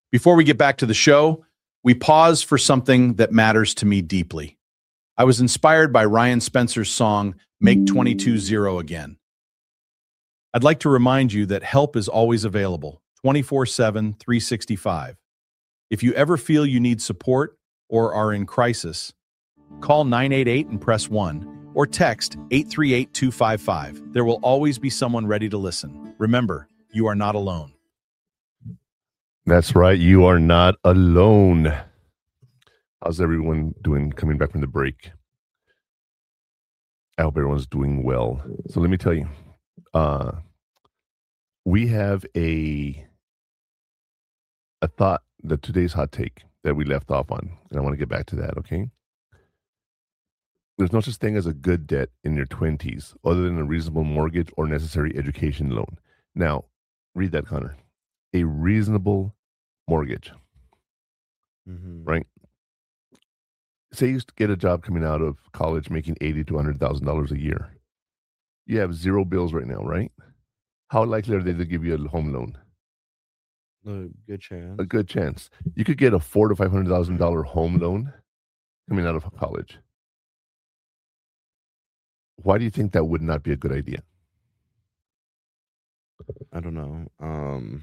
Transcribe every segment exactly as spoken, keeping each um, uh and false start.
Before we get back to the show, we pause for something that matters to me deeply. I was inspired by Ryan Spencer's song, Make twenty-two zero Again. I'd like to remind you that help is always available, twenty-four seven, three sixty-five. If you ever feel you need support or are in crisis, call nine eight eight and press one or text eight three eight, two five five. There will always be someone ready to listen. Remember, you are not alone. That's right. You are not alone. How's everyone doing coming back from the break? I hope everyone's doing well. So let me tell you, uh, we have a a thought, the today's hot take that we left off on, and I want to get back to that, okay? There's no such thing as a good debt in your twenties other than a reasonable mortgage or necessary education loan. Now, read that, Connor. A reasonable mortgage, mm-hmm. right? Say you get a job coming out of college making eighty to one hundred thousand dollars a year. You have zero bills right now, right? How likely are they to give you a home loan? A good chance. A good chance. You could get a four to five hundred thousand dollar home loan coming out of college. Why do you think that would not be a good idea? I don't know. Um,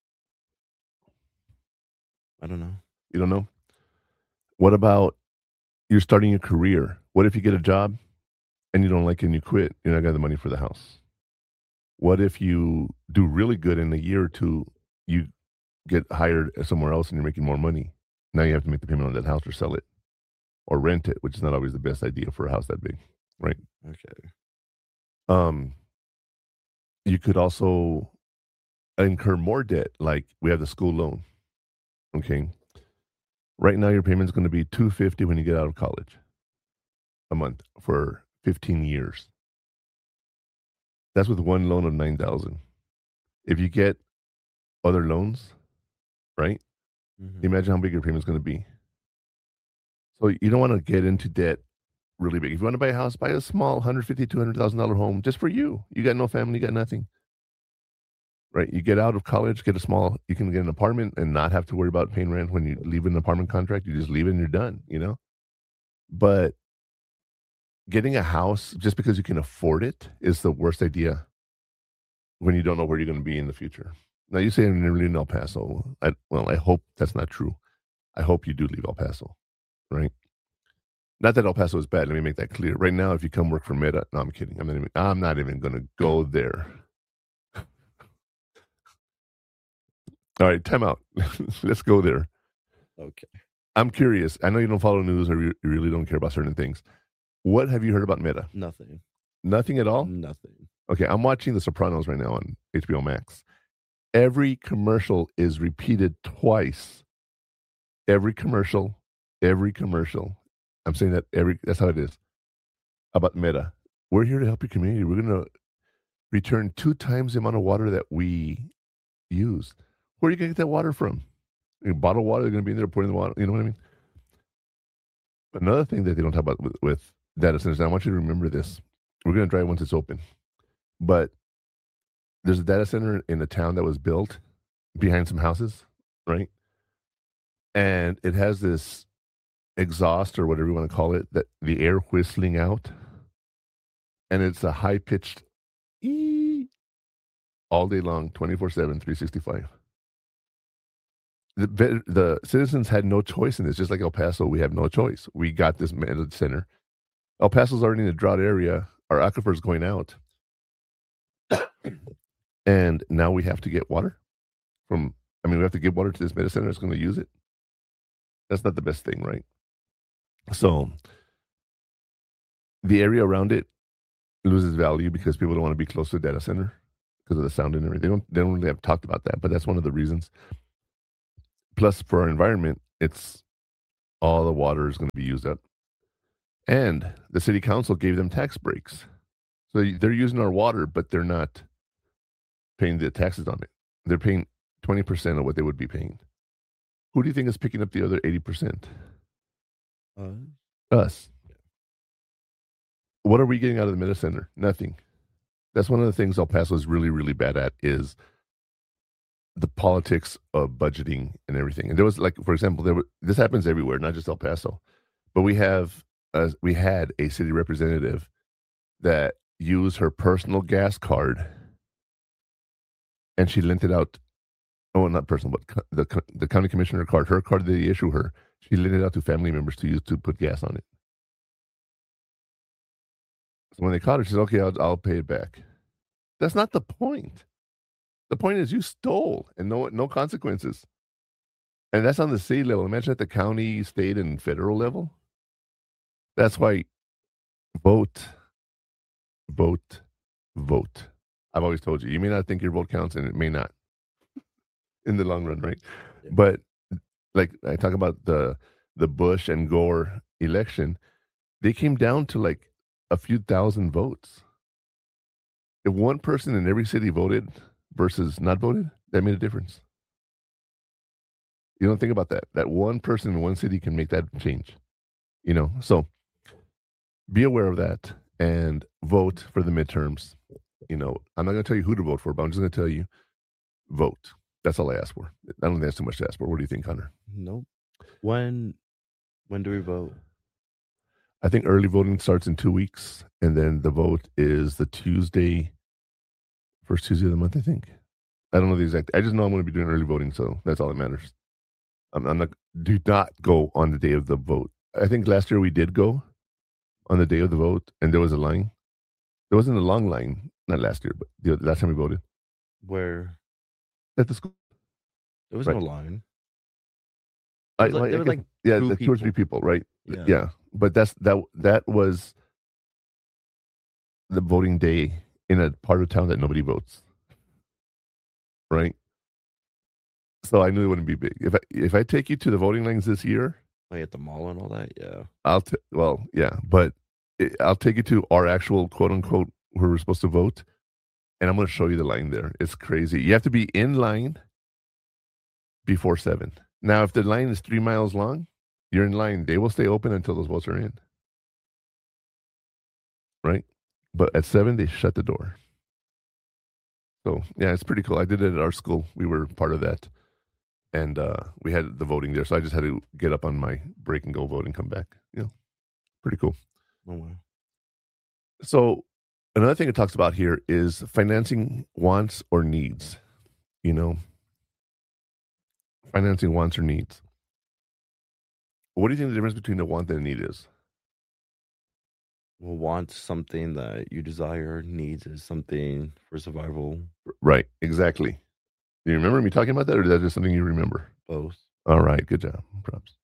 I don't know. You don't know? What about you're starting your career? What if you get a job and you don't like it and you quit? You're not going to have the money for the house. What if you do really good in a year or two, you get hired somewhere else and you're making more money? Now you have to make the payment on that house or sell it or rent it, which is not always the best idea for a house that big, right? Okay. Um, you could also incur more debt, like we have the school loan. Okay. Right now, your payment is going to be two hundred fifty dollars when you get out of college a month for fifteen years. That's with one loan of nine thousand dollars. If you get other loans, right? Mm-hmm. Imagine how big your payment is going to be. So you don't want to get into debt really big. If you want to buy a house, buy a small one hundred fifty thousand dollars, two hundred thousand dollars home just for you. You got no family, you got nothing. Right? You get out of college, get a small, you can get an apartment and not have to worry about paying rent when you leave an apartment contract. You just leave it and you're done, you know? But getting a house just because you can afford it is the worst idea when you don't know where you're going to be in the future. Now, you say you're really in El Paso. I, well, I hope that's not true. I hope you do leave El Paso, right? Not that El Paso is bad. Let me make that clear. Right now, if you come work for Meta, no, I'm kidding. I'm not even, I'm not even going to go there. All right, time out. Let's go there. Okay. I'm curious. I know you don't follow news or you really don't care about certain things. What have you heard about Meta? Nothing. Nothing at all? Nothing. Okay, I'm watching The Sopranos right now on H B O Max. Every commercial is repeated twice. Every commercial, every commercial. I'm saying that every, that's how it is. About Meta. We're here to help your community. We're going to return two times the amount of water that we use. Where are you going to get that water from? You know, bottled water, they're going to be in there pouring the water. You know what I mean? But another thing that they don't talk about with, with data centers, and I want you to remember this. We're going to try it once it's open. But there's a data center in a town that was built behind some houses, right? And it has this exhaust or whatever you want to call it, that the air whistling out. And it's a high-pitched ee all day long, twenty-four seven, three sixty-five. The, the citizens had no choice in this. Just like El Paso, we have no choice. We got this Meta center. El Paso's already in a drought area. Our aquifer's going out. And now we have to get water from, I mean, we have to give water to this Meta center that's going to use it. That's not the best thing, right? So the area around it loses value because people don't want to be close to a data center because of the sound and everything. They don't, they don't really have talked about that, but that's one of the reasons. Plus, for our environment, it's all the water is going to be used up. And the city council gave them tax breaks. So they're using our water, but they're not paying the taxes on it. They're paying twenty percent of what they would be paying. Who do you think is picking up the other eighty percent? Uh, Us. What are we getting out of the Meta Center? Nothing. That's one of the things El Paso is really, really bad at is the politics of budgeting and everything. And there was like, for example, there were, this happens everywhere, not just El Paso, but we have uh, we had a city representative that used her personal gas card, and she lent it out. Oh, not personal, but co- the co- the county commissioner card, her card that they issue her, she lent it out to family members to use to put gas on it. So when they caught her, she said, "Okay, I'll, I'll pay it back." That's not the point. The point is you stole and no no consequences. And that's on the city level. Imagine at the county, state, and federal level. That's why vote, vote, vote. I've always told you, you may not think your vote counts, and it may not in the long run, right? Yeah. But like I talk about the the Bush and Gore election, they came down to like a few thousand votes. If one person in every city voted versus not voted, that made a difference. You don't think about that. That one person in one city can make that change. You know, so be aware of that and vote for the midterms. You know, I'm not going to tell you who to vote for, but I'm just going to tell you, vote. That's all I ask for. I don't think that's too much to ask for. What do you think, Hunter? Nope. When when do we vote? I think early voting starts in two weeks, and then the vote is the Tuesday, first Tuesday of the month, I think. I don't know the exact. I just know I'm going to be doing early voting, so that's all that matters. I'm, I'm not. Do not go on the day of the vote. I think last year we did go on the day of the vote, and there was a line. There wasn't a long line, not last year, but the last time we voted Where at the school. there was Right. no line. I, was like- like- there I was guess- like yeah, two like two or three people. people, right? Yeah. Yeah, but that's that. That was the voting day in a part of town that nobody votes, right? So I knew it wouldn't be big. If I if I take you to the voting lines this year, Like at the mall and all that. Yeah. I'll t- well, yeah, but it, I'll take you to our actual quote unquote where we're supposed to vote, and I'm going to show you the line there. It's crazy. You have to be in line before seven. Now, if the line is three miles long, you're in line. They will stay open until those votes are in, right? But at seven, they shut the door. So yeah, it's pretty cool. I did it at our school. We were part of that, and uh, we had the voting there. So I just had to get up on my break and go vote and come back. You know, pretty cool. Oh, wow. So another thing it talks about here is financing wants or needs. You know, financing wants or needs. What do you think the difference between a want and a need is? Well, want something that you desire, needs is something for survival. Right, exactly. Do you remember me talking about that, or is that just something you remember? Both. All right, good job. Props.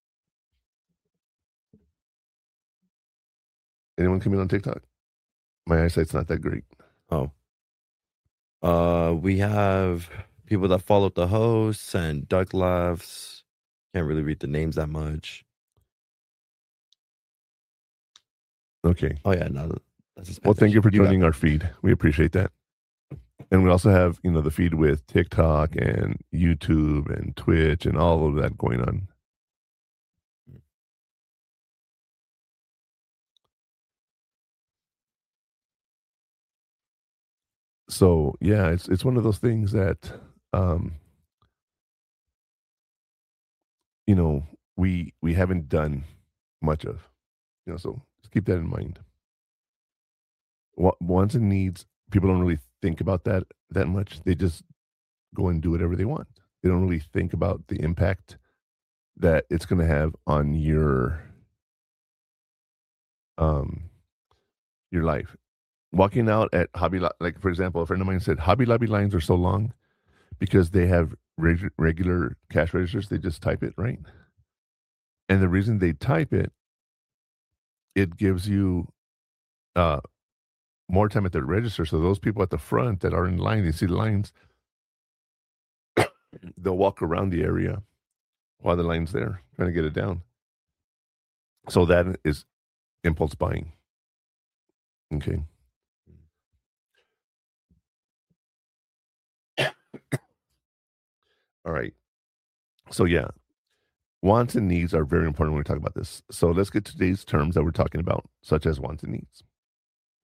Anyone coming on TikTok? My eyesight's not that great. Oh. Uh, we have people that follow the hosts and duck laughs. Can't really read the names that much. Okay. Oh yeah, no, that's Well, thank you for got joining it. our feed. We appreciate that. And we also have, you know, the feed with TikTok and YouTube and Twitch and all of that going on. So yeah, it's it's one of those things that um you know we we haven't done much of. You know, so just keep that in mind. Wa- Wants and needs, people don't really think about that that much. They just go and do whatever they want. They don't really think about the impact that it's going to have on your um your life. Walking out at Hobby Lobby, like for example, a friend of mine said Hobby Lobby lines are so long because they have reg- regular cash registers. They just type it, right? And the reason they type it, it gives you uh, more time at the register. So those people at the front that are in line, they see the lines, they'll walk around the area while the line's there, trying to get it down. So that is impulse buying. Okay. All right. So yeah, wants and needs are very important when we talk about this. So let's get to today's terms that we're talking about, such as wants and needs.